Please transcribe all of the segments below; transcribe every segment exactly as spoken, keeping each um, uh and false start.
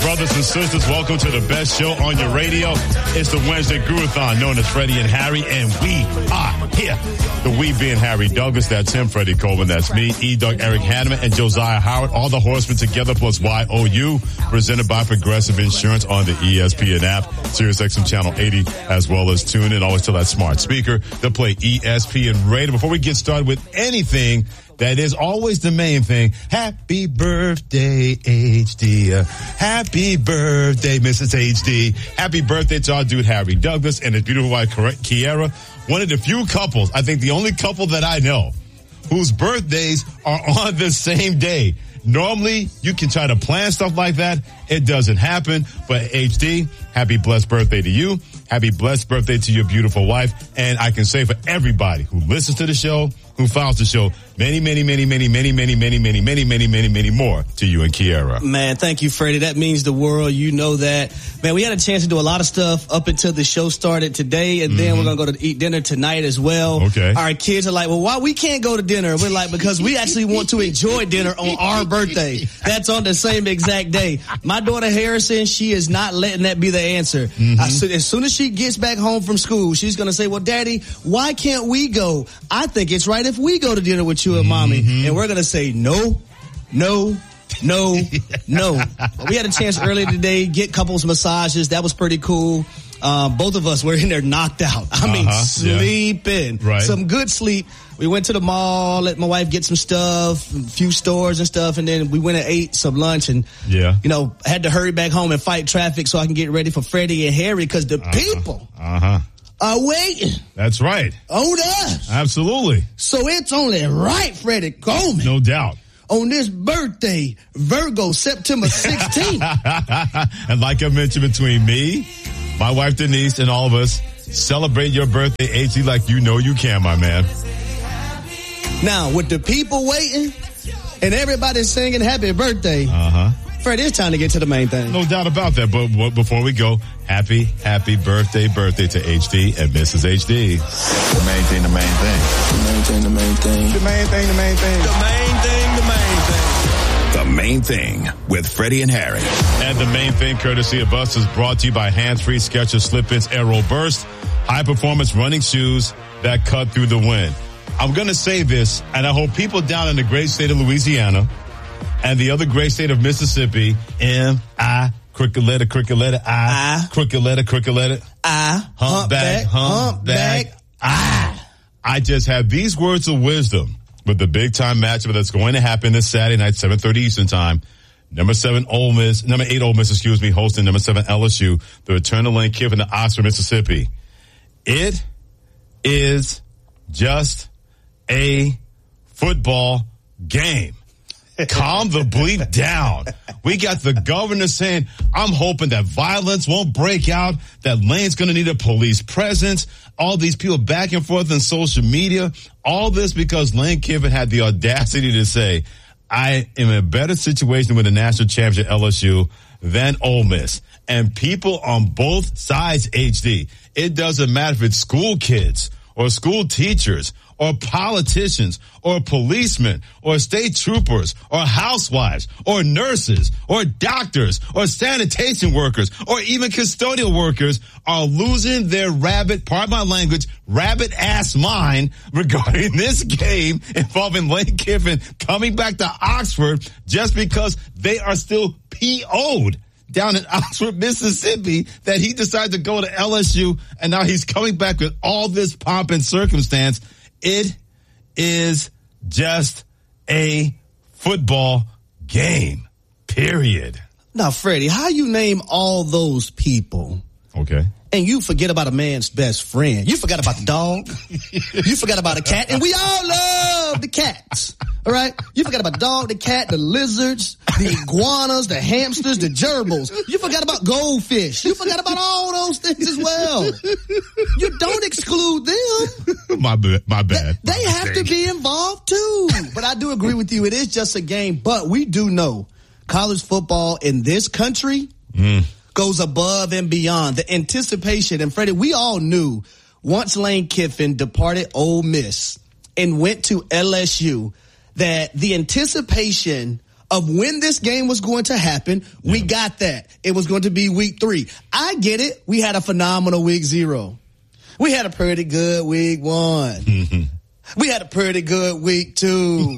brothers and sisters, welcome to the best show on your radio. It's the Wednesday Groovathon, known as Freddie and Harry, and we are here. The we being Harry Douglas, that's him, Freddie Coleman, that's me, E-Doug, Eric Hanneman, and Josiah Howard, all the horsemen together plus Y O U, presented by Progressive Insurance on the E S P N app, Sirius X M Channel eighty, as well as tune in. Always tell that smart speaker to play E S P N Radio. Before we get started with anything, that is always the main thing. Happy birthday, H D. Uh, happy birthday, Missus H D. Happy birthday to our dude, Harry Douglas, and his beautiful wife, Kiara. One of the few couples, I think the only couple that I know, whose birthdays are on the same day. Normally, you can try to plan stuff like that. It doesn't happen. But H D, happy blessed birthday to you. Happy blessed birthday to your beautiful wife. And I can say for everybody who listens to the show, who follows the show, many, many, many, many, many, many, many, many, many, many, many, many more to you and Kiara. Man, thank you, Freddie. That means the world. You know that. Man, we had a chance to do a lot of stuff up until the show started today, and then mm-hmm. we're going to go to eat dinner tonight as well. Okay. Our kids are like, well, why we can't go to dinner? We're like, because we actually want to enjoy dinner on our birthday. That's on the same exact day. My daughter Harrison, she is not letting that be the answer. Mm-hmm. I, so, as soon as she gets back home from school, she's going to say, well, Daddy, why can't we go? I think it's right if we go to dinner with you and Mommy. Mm-hmm. And we're going to say no, no, no, no. We had a chance earlier today, get couples massages. That was pretty cool. Um, both of us were in there knocked out. I mean, uh-huh, sleeping. Yeah. Right. Some good sleep. We went to the mall, let my wife get some stuff, a few stores and stuff, and then we went and ate some lunch and, yeah. you know, had to hurry back home and fight traffic so I can get ready for Freddie and Harry because the uh-huh. people uh-huh. are waiting. That's right. On us. Absolutely. So it's only right, Freddie Coleman. No doubt. On this birthday, Virgo, September sixteenth. And like I mentioned, between me, my wife Denise, and all of us, celebrate your birthday, H D, like you know you can, my man. Now, with the people waiting and everybody singing happy birthday, uh-huh. Fred, it's time to get to the main thing. No doubt about that. But what, before we go, happy, happy birthday, birthday to H D and Missus H D. The main thing, the main thing. The main thing, the main thing. The main thing, the main thing. The main thing, the main thing. The Main Thing with Freddie and Harry. And the main thing, courtesy of us, is brought to you by Hands-Free Skechers Slip-ins Aero Burst, high-performance running shoes that cut through the wind. I'm going to say this, and I hope people down in the great state of Louisiana and the other great state of Mississippi, M I, crooked letter, crooked letter, I, I crooked letter, crooked letter, I, humpback, humpback, I. I just have these words of wisdom with the big-time matchup that's going to happen this Saturday night, seven thirty Eastern Time. Number seven, Ole Miss, number eight, Ole Miss, excuse me, hosting number seven, L S U, the return of Lane Kiffin to Oxford, Mississippi. It is just a football game. Calm the bleep down. We got the governor saying, I'm hoping that violence won't break out, that Lane's going to need a police presence. All these people back and forth on social media. All this because Lane Kiffin had the audacity to say, I am in a better situation with the national championship L S U than Ole Miss. And people on both sides, H D, it doesn't matter if it's school kids or school teachers or politicians or policemen or state troopers or housewives or nurses or doctors or sanitation workers or even custodial workers are losing their rabbit, pardon my language, rabbit ass mind regarding this game involving Lane Kiffin coming back to Oxford just because they are still P O'd down in Oxford, Mississippi, that he decided to go to L S U, and now he's coming back with all this pomp and circumstance. It is just a football game, period. Now, Freddie, how you name all those people? Okay. And you forget about a man's best friend. You forgot about the dog. You forgot about a cat. And we all love the cats. All right? You forgot about the dog, the cat, the lizards, the iguanas, the hamsters, the gerbils. You forgot about goldfish. You forgot about all those things as well. You don't exclude them. My, my bad. They, they have to be involved too. But I do agree with you. It is just a game. But we do know college football in this country mm. goes above and beyond. The anticipation, and Freddie, we all knew once Lane Kiffin departed Ole Miss and went to L S U that the anticipation of when this game was going to happen. Yeah. We got that. It was going to be week three. I get it. We had a phenomenal week zero. We had a pretty good week one. Mm-hmm. We had a pretty good week two.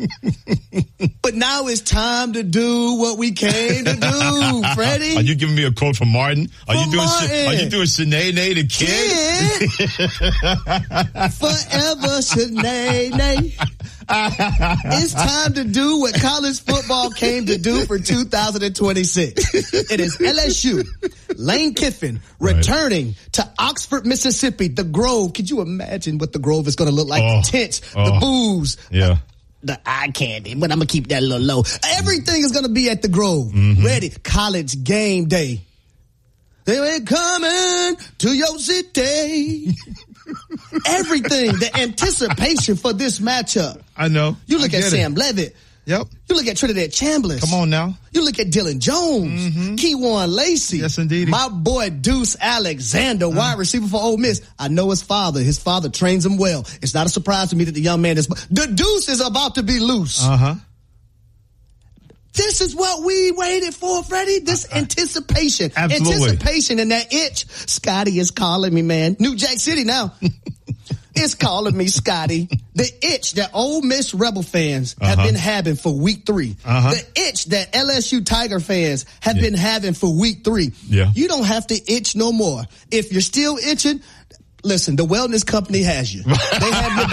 But now it's time to do what we came to do, Freddie. Are you giving me a quote from Martin? Are from you doing Martin. Are you doing Sinead the Kid? Kid. Forever Sinead. It's time to do what college football came to do for two thousand twenty-six. It is L S U, Lane Kiffin, returning right. to Oxford, Mississippi, the Grove. Could you imagine what the Grove is going to look like? Oh, the tents, oh, the booze, yeah. uh, the eye candy, but I'm going to keep that a little low. Everything is going to be at the Grove. Mm-hmm. Ready. College game day. They ain't coming to your city. Everything, the anticipation for this matchup. I know. You look I at get Sam it. Levitt. Yep. You look at Trinidad Chambliss. Come on now. You look at Dylan Jones. Mm-hmm. Keywan Lacey. Yes, indeed. My boy Deuce Alexander, uh-huh. wide receiver for Ole Miss. I know his father. His father trains him well. It's not a surprise to me that the young man is. The Deuce is about to be loose. Uh huh. This is what we waited for, Freddie. This uh, anticipation. Absolutely. Anticipation and that itch. Scotty is calling me, man. New Jack City now. It's calling me, Scotty. The itch that Ole Miss Rebel fans have uh-huh. been having for week three. Uh-huh. The itch that L S U Tiger fans have yeah. been having for week three. Yeah. You don't have to itch no more. If you're still itching, listen, the wellness company has you. They have your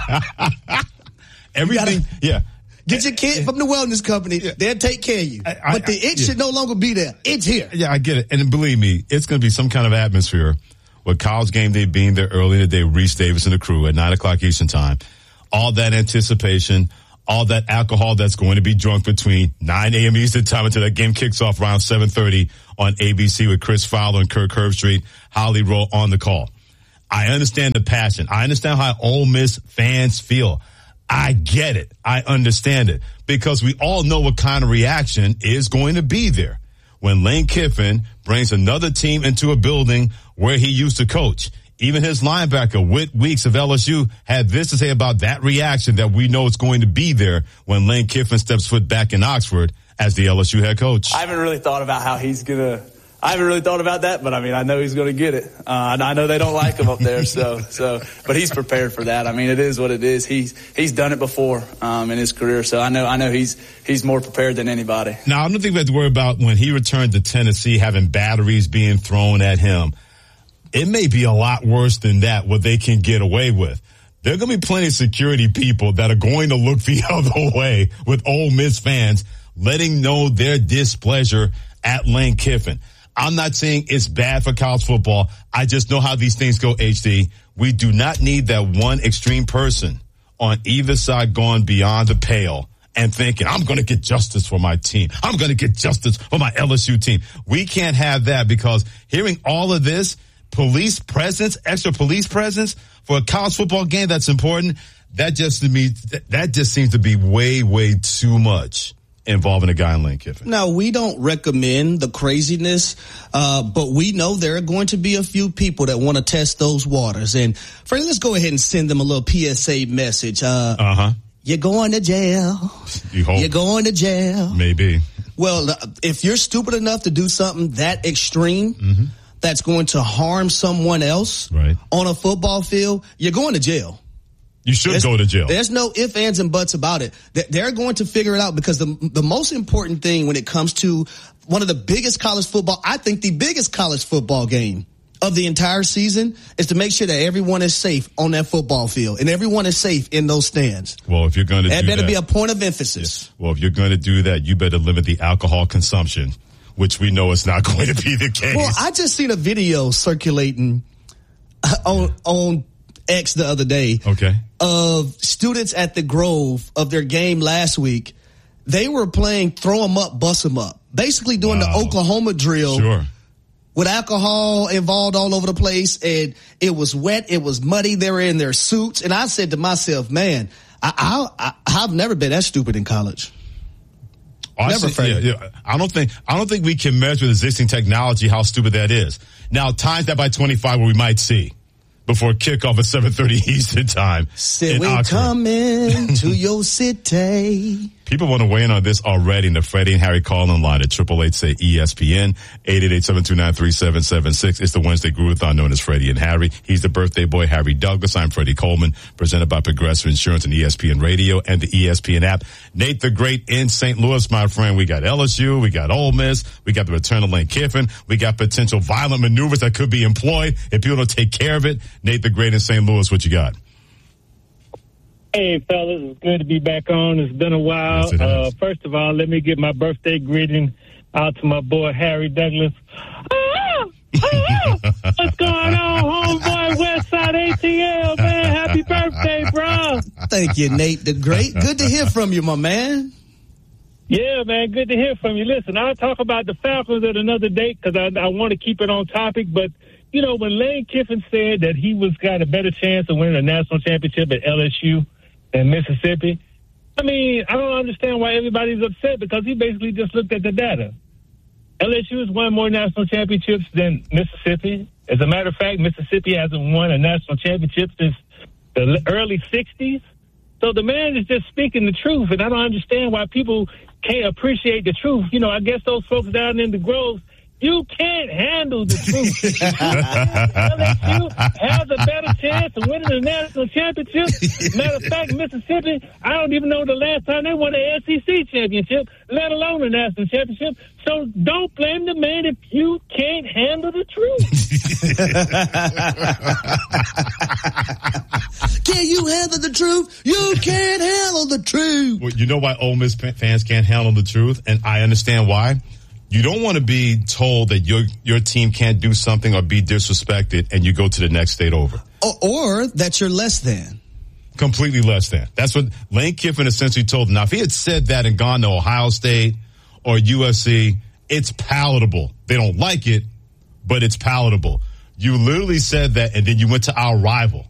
back. Everything, you gotta, yeah. Get your kid from the wellness company. Yeah. They'll take care of you. I, I, but the itch I, yeah. should no longer be there. It's here. Yeah, I get it. And believe me, it's going to be some kind of atmosphere with College Game Day being there early in the day, Reese Davis and the crew at nine o'clock Eastern time. All that anticipation, all that alcohol that's going to be drunk between nine a.m. Eastern time until that game kicks off around seven thirty on A B C with Chris Fowler and Kirk Herbstreit, Holly Rowe on the call. I understand the passion. I understand how Ole Miss fans feel. I get it. I understand it because we all know what kind of reaction is going to be there when Lane Kiffin brings another team into a building where he used to coach. Even his linebacker, Whit Weeks of L S U, had this to say about that reaction that we know is going to be there when Lane Kiffin steps foot back in Oxford as the L S U head coach. I haven't really thought about how he's going to I haven't really thought about that, but I mean, I know he's going to get it. Uh, I know they don't like him up there, so, so, but he's prepared for that. I mean, it is what it is. He's, he's done it before, um, in his career, so I know, I know he's, he's more prepared than anybody. Now, I don't think we have to worry about when he returned to Tennessee having batteries being thrown at him. It may be a lot worse than that, what they can get away with. There are going to be plenty of security people that are going to look the other way with Ole Miss fans letting know their displeasure at Lane Kiffin. I'm not saying it's bad for college football. I just know how these things go, H D. We do not need that one extreme person on either side going beyond the pale and thinking, I'm going to get justice for my team. I'm going to get justice for my L S U team. We can't have that because hearing all of this, police presence, extra police presence for a college football game that's important, that just to me, that just seems to be way, way too much involving a guy in Lane Kiffin. Now, we don't recommend the craziness, uh, but we know there are going to be a few people that want to test those waters. And, Freddie, let's go ahead and send them a little P S A message. Uh, uh-huh. You're going to jail. You hope. You're going to jail. Maybe. Well, if you're stupid enough to do something that extreme, mm-hmm. that's going to harm someone else right. on a football field, you're going to jail. You should there's, go to jail. There's no ifs, ands, and buts about it. They're going to figure it out because the the most important thing when it comes to one of the biggest college football, I think the biggest college football game of the entire season is to make sure that everyone is safe on that football field and everyone is safe in those stands. Well, if you're going to do that. That better be a point of emphasis. Yes. Well, if you're going to do that, you better limit the alcohol consumption, which we know is not going to be the case. Well, I just seen a video circulating on, on X the other day. Okay. Of students at the Grove of their game last week. They were playing throw 'em up, bust 'em up. Basically doing wow. the Oklahoma drill. Sure. With alcohol involved all over the place. And it was wet. It was muddy. They were in their suits. And I said to myself, man, I, I, I, I've never been that stupid in college. Never yeah, yeah. I don't think I don't think we can measure with existing technology how stupid that is. Now, times that by twenty-five where we might see before kickoff at seven thirty Eastern time. Said we coming to your city. People want to weigh in on this already in the Freddie and Harry call-in line at eight eight eight, say E S P N, eight eight eight, seven two nine, three seven seven six. It's the Wednesday Groovathon known as Freddie and Harry. He's the birthday boy, Harry Douglas. I'm Freddie Coleman, presented by Progressive Insurance and E S P N Radio and the E S P N app. Nate the Great in Saint Louis, my friend. We got L S U, we got Ole Miss, we got the return of Lane Kiffin, we got potential violent maneuvers that could be employed if people don't take care of it. Nate the Great in Saint Louis, what you got? Hey, fellas, it's good to be back on. It's been a while. Yes, it uh, first of all, let me give my birthday greeting out to my boy, Harry Douglas. Ah! Ah! What's going on, homeboy, Westside A T L, man? Happy birthday, bro. Thank you, Nate the Great. Good to hear from you, my man. Yeah, man, good to hear from you. Listen, I'll talk about the Falcons at another date because I, I want to keep it on topic, but you know, when Lane Kiffin said that he was got a better chance of winning a national championship at L S U than Mississippi, I mean, I don't understand why everybody's upset because he basically just looked at the data. L S U has won more national championships than Mississippi. As a matter of fact, Mississippi hasn't won a national championship since the early sixties. So the man is just speaking the truth, and I don't understand why people can't appreciate the truth. You know, I guess those folks down in the Groves, you can't handle the truth. L S U has a better chance of winning the national championship. Matter of fact, Mississippi, I don't even know the last time they won an S E C championship, let alone a national championship. So don't blame the man if you can't handle the truth. Can you handle the truth? You can't handle the truth. Well, you know why Ole Miss fans can't handle the truth, and I understand why. You don't want to be told that your your team can't do something or be disrespected, and you go to the next state over. Or, or that you're less than. Completely less than. That's what Lane Kiffin essentially told them. Now, if he had said that and gone to Ohio State or U S C, it's palatable. They don't like it, but it's palatable. You literally said that, and then you went to our rival